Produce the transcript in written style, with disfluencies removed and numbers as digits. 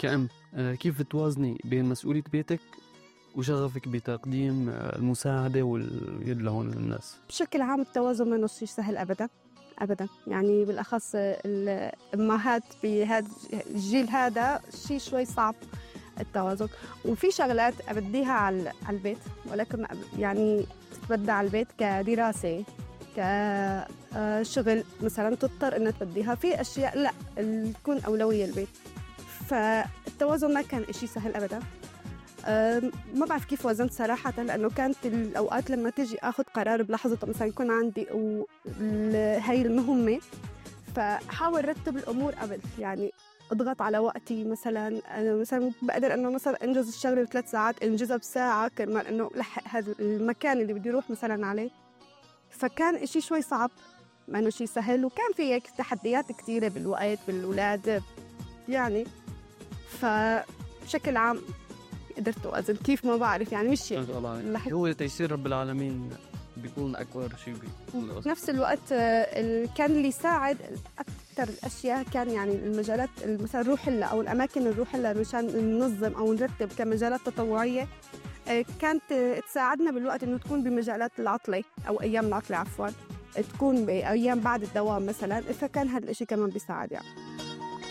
كأم كيف بتوازني بين مسؤولية بيتك وشغفك بتقديم المساعدة واليد لهون للناس؟ بشكل عام التوازن ما شيء سهل أبدا أبدا، يعني بالأخص الأمهات بهذا الجيل هذا شيء شوي صعب التوازن. وفي شغلات أبديها على البيت، ولكن يعني تتبدى على البيت كدراسة كشغل مثلا تضطر إنها تبديها في أشياء لا تكون أولوية البيت. فالتوازن ما كان إشي سهل أبدا. ما بعرف كيف وزنت صراحة، لأنه كانت الأوقات لما تيجي أخذ قرار بلحظة مثلا يكون عندي هاي المهمة، فحاول رتب الأمور قبل، يعني أضغط على وقتي. مثلا أنا مثلا بقدر إنه مثلا أنجز الشغلة ب3 ساعات أنجزها بساعة كرمال إنه لحق هذا المكان اللي بدي أروح مثلا عليه. فكان إشي شوي صعب، ما إنه شيء سهل، وكان في تحديات كتيرة بالوقت بالأولاد يعني. فبشكل عام قدرت أوازن كيف ما بعرف، يعني مش شيء هو تيسير رب العالمين بيكون أكبر شيء في نفس الوقت. كان اللي يساعد أكثر الأشياء كان يعني المجالات مثلا نروح لها أو الأماكن اللي نروح لها مشان ننظم أو نرتب كمجالات تطوعية. كانت تساعدنا بالوقت إنه تكون بمجالات العطلة أو أيام العطلة عفوا، تكون بأيام بعد الدوام مثلا، فكان هذا الإشي كمان بيساعد يعني.